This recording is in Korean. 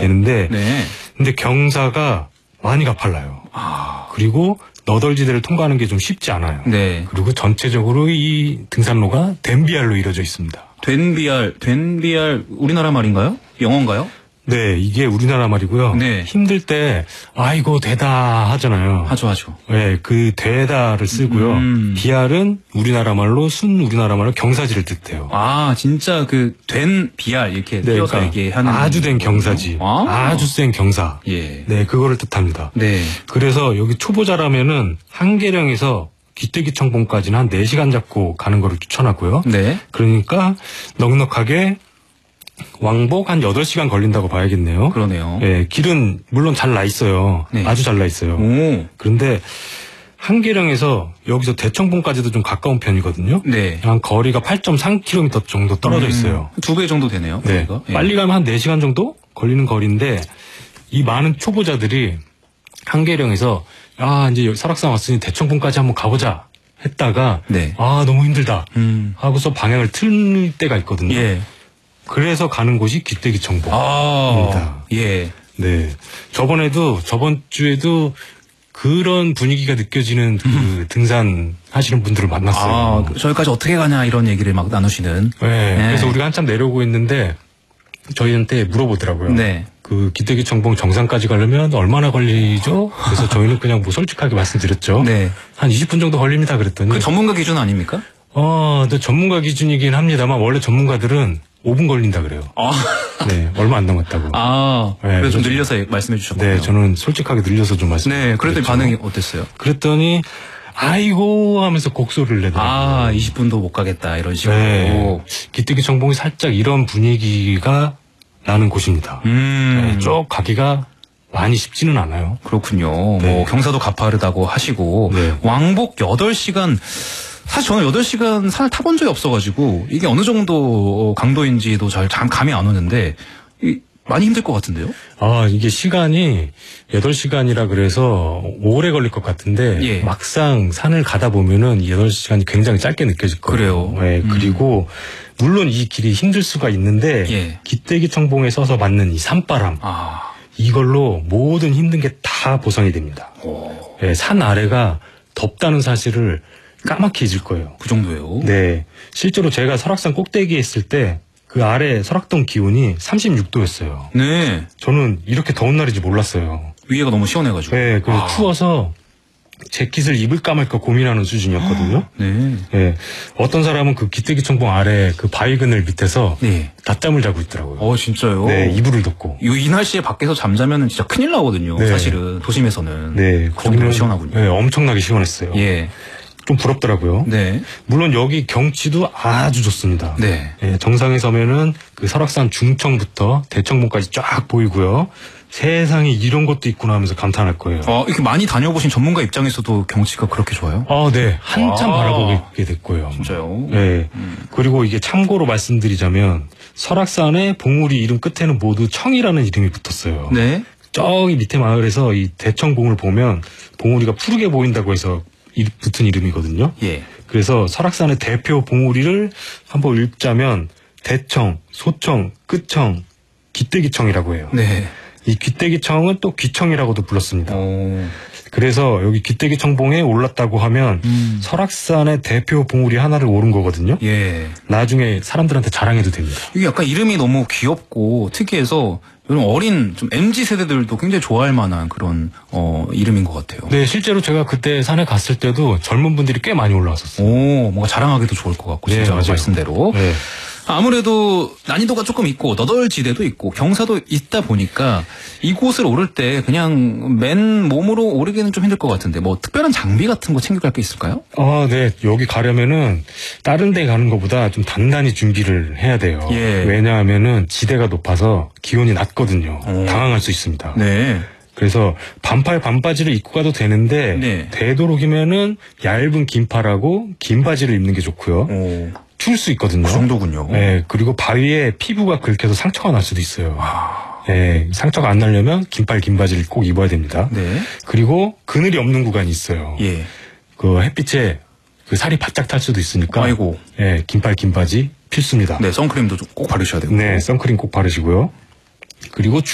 되는데, 네. 근데 경사가 많이 가팔라요. 그리고 너덜지대를 통과하는 게 좀 쉽지 않아요. 네. 그리고 전체적으로 이 등산로가 덴비알로 이루어져 있습니다. 된비알 우리나라 말인가요? 영어인가요? 네, 이게 우리나라 말이고요. 네. 힘들 때 아이고 되다 하잖아요. 하죠. 네, 그 되다를 쓰고요. 비알은 우리나라 말로 우리나라 말로 경사지를 뜻해요. 아, 진짜 된 비알 이렇게 네, 띄어서 그러니까 얘기하는 아주 된 경사지, 아주 센 경사. 예. 네, 그거를 뜻합니다. 네. 그래서 여기 초보자라면은 한계령에서 귀때기청봉까지는 한 4시간 잡고 가는 거를 추천하고요. 네. 그러니까 넉넉하게 왕복 한 8시간 걸린다고 봐야겠네요. 그러네요. 예, 길은 물론 잘 나 있어요. 네. 아주 잘 나 있어요. 오. 그런데 한계령에서 여기서 대청봉까지도 좀 가까운 편이거든요. 네. 한 거리가 8.3km 정도 떨어져 있어요. 2배 정도 되네요. 네. 거리가. 예. 빨리 가면 한 4시간 정도 걸리는 거리인데 이 많은 초보자들이 한계령에서 이제 설악산 왔으니 대청봉까지 한번 가보자 했다가 네. 너무 힘들다 하고서 방향을 틀 때가 있거든요. 예. 그래서 가는 곳이 귀때기청봉입니다. 예. 네. 저번 주에도 그런 분위기가 느껴지는 그 등산 하시는 분들을 만났어요. 저기까지 어떻게 가냐 이런 얘기를 막 나누시는. 네. 그래서 우리가 한참 내려오고 있는데 저희한테 물어보더라고요. 네. 그 귀때기청봉 정상까지 가려면 얼마나 걸리죠? 그래서 저희는 그냥 솔직하게 말씀드렸죠. 네. 한 20분 정도 걸립니다. 그랬더니. 그 전문가 기준 아닙니까? 또 전문가 기준이긴 합니다만 원래 전문가들은 5분 걸린다 그래요. 네, 얼마 안 남았다고. 네, 그래서 좀 늘려서 말씀해 주셨군요. 네, 저는 솔직하게 늘려서 좀 말씀드렸죠. 네, 그랬더니 반응이 어땠어요? 그랬더니 아이고 하면서 곡소리를 내더라고요. 20분도 못 가겠다 이런 식으로. 네, 귀때기청봉이 살짝 이런 분위기가 나는 곳입니다. 네, 쭉 가기가 많이 쉽지는 않아요. 그렇군요. 네. 뭐 경사도 가파르다고 하시고 네. 왕복 8시간. 사실 저는 8시간 산을 타본 적이 없어가지고 이게 어느 정도 강도인지도 잘 감이 안 오는데 많이 힘들 것 같은데요? 이게 시간이 8시간이라 그래서 오래 걸릴 것 같은데 예. 막상 산을 가다 보면은 8시간이 굉장히 짧게 느껴질 거예요. 그래요? 네, 그리고 물론 이 길이 힘들 수가 있는데 예. 귀때기청봉에 서서 맞는 이 산바람 이걸로 모든 힘든 게 다 보상이 됩니다. 네, 산 아래가 덥다는 사실을 까맣게 잊을 거예요. 그 정도예요? 네. 실제로 제가 설악산 꼭대기에 있을 때 그 아래 설악동 기온이 36도였어요. 네. 저는 이렇게 더운 날인지 몰랐어요. 위에가 너무 시원해가지고. 네. 그래서 추워서 재킷을 입을까 말까 고민하는 수준이었거든요. 네. 네. 어떤 사람은 그 귀때기청봉 아래 그 바위 그늘 밑에서 네. 낮잠을 자고 있더라고요. 진짜요? 네. 이불을 덮고. 이 날씨에 밖에서 잠자면 진짜 큰일 나거든요. 네. 사실은 도심에서는. 네. 그 정도로 시원하군요. 네. 엄청나게 시원했어요. 예. 좀 부럽더라고요. 네. 물론 여기 경치도 아주 좋습니다. 네. 예, 정상에 서면은 그 설악산 중청부터 대청봉까지 쫙 보이고요. 세상에 이런 것도 있구나 하면서 감탄할 거예요. 이렇게 많이 다녀보신 전문가 입장에서도 경치가 그렇게 좋아요? 네. 한참 바라보게 될 거예요. 진짜요? 네. 그리고 이게 참고로 말씀드리자면 설악산의 봉우리 이름 끝에는 모두 청이라는 이름이 붙었어요. 네. 저기 밑에 마을에서 이 대청봉을 보면 봉우리가 푸르게 보인다고 해서 붙은 이름이거든요. 예. 그래서 설악산의 대표 봉우리를 한번 읽자면 대청, 소청, 끝청, 귀때기청이라고 해요. 네. 이 귀때기청은 또 귀청이라고도 불렀습니다. 그래서 여기 귀때기청봉에 올랐다고 하면 설악산의 대표 봉우리 하나를 오른 거거든요. 예. 나중에 사람들한테 자랑해도 됩니다. 이게 약간 이름이 너무 귀엽고 특이해서 이런 어린 좀 MZ 세대들도 굉장히 좋아할 만한 그런 이름인 것 같아요. 네, 실제로 제가 그때 산에 갔을 때도 젊은 분들이 꽤 많이 올라왔었어요. 뭔가 자랑하기도 좋을 것 같고 네, 진짜 맞아요. 말씀대로. 네. 아무래도 난이도가 조금 있고 너덜지대도 있고 경사도 있다 보니까 이곳을 오를 때 그냥 맨 몸으로 오르기는 좀 힘들 것 같은데 뭐 특별한 장비 같은 거 챙겨갈 게 있을까요? 네. 여기 가려면은 다른 데 가는 것보다 좀 단단히 준비를 해야 돼요. 예. 왜냐하면은 지대가 높아서 기온이 낮거든요. 당황할 수 있습니다. 네. 그래서 반팔 반바지를 입고 가도 되는데 네. 되도록이면은 얇은 긴팔하고 긴 바지를 입는 게 좋고요. 추울 수 있거든요. 그 정도군요. 네, 그리고 바위에 피부가 긁혀서 상처가 날 수도 있어요. 네, 상처가 안 나려면 긴팔 긴 바지를 꼭 입어야 됩니다. 네. 그리고 그늘이 없는 구간이 있어요. 예. 그 햇빛에 그 살이 바짝 탈 수도 있으니까. 아이고. 네, 긴팔 긴 바지 필수입니다. 네, 선크림도 꼭 바르셔야 되고. 네, 선크림 꼭 바르시고요. 그리고